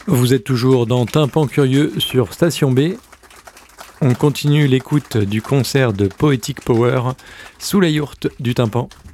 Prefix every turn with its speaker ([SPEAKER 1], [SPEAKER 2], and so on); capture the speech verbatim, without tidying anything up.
[SPEAKER 1] Vous êtes toujours dans Tympan Curieux sur Station B. On continue l'écoute du concert de Poetic Power sous la yourte du tympan.